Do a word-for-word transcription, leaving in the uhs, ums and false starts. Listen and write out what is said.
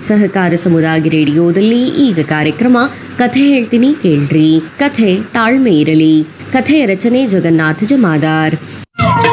ಸಹಕಾರ ಸಮುದಾಯ ರೇಡಿಯೋದಲ್ಲಿ ಈಗ ಕಾರ್ಯಕ್ರಮ ಕಥೆ ಹೇಳ್ತೀನಿ ಕೇಳ್ರಿ. ಕಥೆ ತಾಳ್ಮೆ ಇರಲಿ. ಕಥೆಯ ರಚನೆ ಜಗನ್ನಾಥ ಜಮಾದಾರ್.